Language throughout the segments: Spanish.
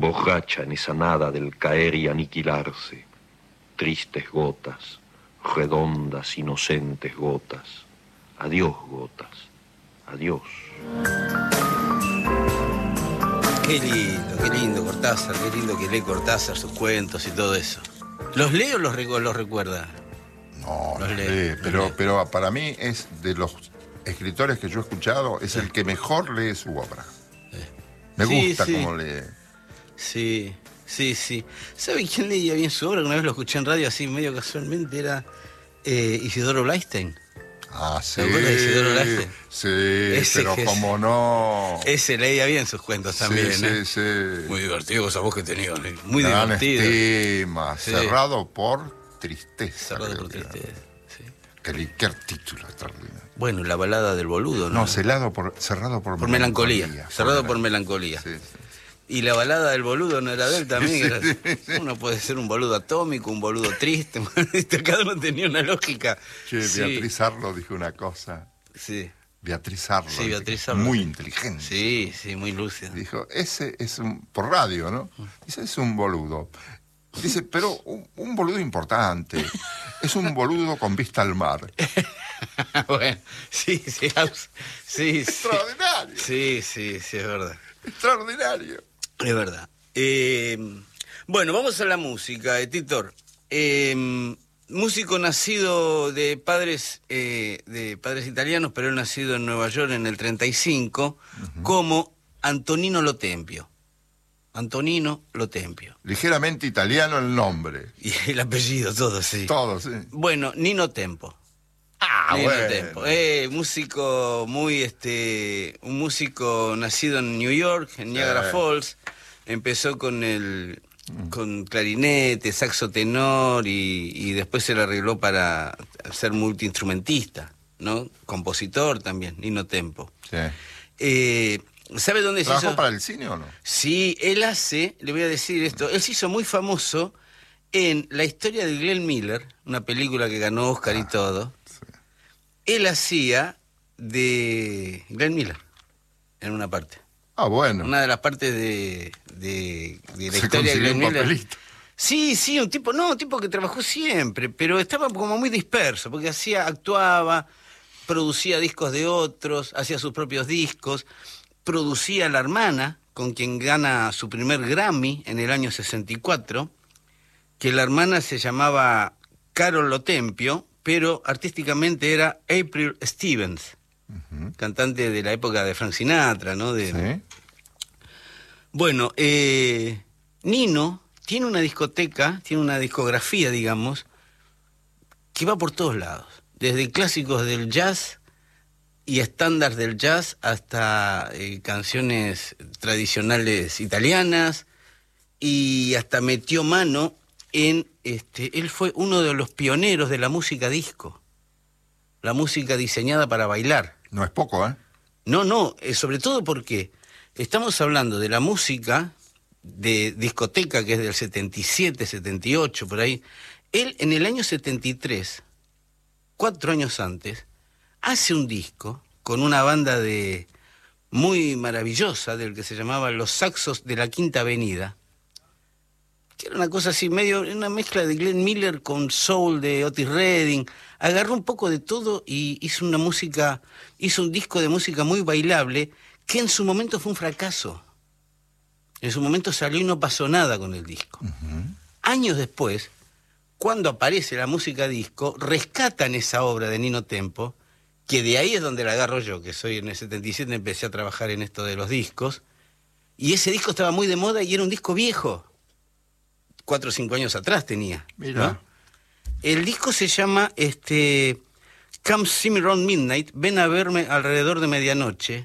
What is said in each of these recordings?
borracha en esa nada del caer y aniquilarse, tristes gotas, redondas, inocentes gotas. Adiós, gotas, adiós. Qué lindo Cortázar, qué lindo que lee Cortázar sus cuentos y todo eso. ¿Los lee o los recuerda? No, los lee, pero para mí es de los escritores que yo he escuchado, es el que mejor lee su obra. Me gusta cómo lee. Sí. ¿Sabe quién leía bien su obra? Una vez lo escuché en radio así medio casualmente, era Isidoro Blastein. Ah, sí. ¿Te acuerdas de Isidoro Blastein? Sí, pero como no... Ese leía bien sus cuentos también, sí. Muy divertido esa voz que tenía, muy gran divertido. Estima, cerrado por tristeza. Cerrado por tristeza, sí. Qué título extraordinario. Bueno, la balada del boludo, ¿no? No, cerrado por melancolía. Cerrado por melancolía. Sí. Y la balada del boludo no era de él también. Sí. Uno puede ser un boludo atómico, un boludo triste. Cada uno tenía una lógica. Che, Beatriz Arlo dijo una cosa. Sí. Beatriz Arlo. Sí, Beatriz Arlo. Muy inteligente. Sí, muy lúcida. Dijo, ese es por radio, ¿no? Dice, es un boludo. Dice, pero un boludo importante. Es un boludo con vista al mar. Bueno, sí. Extraordinario. Sí, es verdad. Extraordinario. Es verdad. Bueno, vamos a la música, Titor. Músico nacido de padres italianos, pero él nacido en Nueva York en el 35, como Antonino Lo Tempio. Antonino Lo Tempio. Ligeramente italiano el nombre. Y el apellido, todo, sí. Todo, sí. Bueno, Nino Tempo. Bueno. Tempo. Músico un músico nacido en New York, en Niagara Falls. Empezó con clarinete, saxo tenor y después se le arregló para ser multiinstrumentista, ¿no? Compositor también, Nino Tempo. Sí. ¿Sabe dónde se hizo? ¿Trabajó para el cine o no? Sí, le voy a decir esto, él se hizo muy famoso en La historia de Glenn Miller, una película que ganó Oscar y todo. Sí. Él hacía de Glenn Miller en una parte. Ah, bueno. Una de las partes de la Se historia de Glenn Miller. Papelito. Sí, un tipo que trabajó siempre, pero estaba como muy disperso, porque actuaba, producía discos de otros, hacía sus propios discos, producía a la hermana, con quien gana su primer Grammy en el año 64, que la hermana se llamaba Carol Lo Tempio, pero artísticamente era April Stevens, cantante de la época de Frank Sinatra, ¿no? Sí. Bueno, Nino tiene una discografía, digamos, que va por todos lados, desde clásicos del jazz y estándares del jazz hasta canciones tradicionales italianas, y hasta metió mano en él fue uno de los pioneros de la música disco, la música diseñada para bailar. No es poco, ¿eh? No, sobre todo porque estamos hablando de la música de discoteca, que es del 77, 78, por ahí. Él en el año 73, 4 años antes, hace un disco con una banda muy maravillosa, del que se llamaba Los Saxos de la Quinta Avenida, que era una cosa así, una mezcla de Glenn Miller con soul de Otis Redding. Agarró un poco de todo y hizo un disco de música muy bailable, que en su momento fue un fracaso. En su momento salió y no pasó nada con el disco. Años después, cuando aparece la música disco, rescatan esa obra de Nino Tempo, que de ahí es donde la agarro yo, que soy en el 77, empecé a trabajar en esto de los discos, y ese disco estaba muy de moda y era un disco viejo. 4 o 5 años atrás tenía. Mira. ¿No? El disco se llama Come See Me Round Midnight, ven a verme alrededor de medianoche.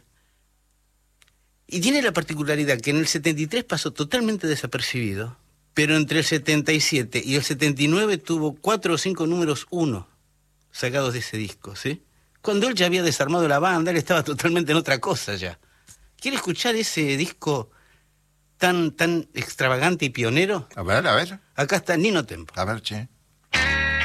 Y tiene la particularidad que en el 73 pasó totalmente desapercibido, pero entre el 77 y el 79 tuvo 4 o 5 números 1 sacados de ese disco, ¿sí? Cuando él ya había desarmado la banda, él estaba totalmente en otra cosa ya. ¿Quiere escuchar ese disco tan extravagante y pionero? A ver. Acá está Nino Tempo. A ver, che.